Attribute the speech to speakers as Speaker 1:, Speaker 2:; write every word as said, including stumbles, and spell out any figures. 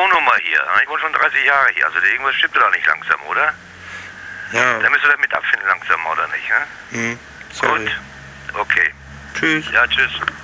Speaker 1: Telefonnummer hier. Ich wohne schon dreißig Jahre hier. Also irgendwas stimmt da nicht langsam, oder?
Speaker 2: Ja.
Speaker 1: Da müsst ihr damit abfinden langsam, oder nicht? Ne?
Speaker 2: Hm, sorry.
Speaker 1: Gut. Okay.
Speaker 2: Tschüss.
Speaker 1: Ja, tschüss.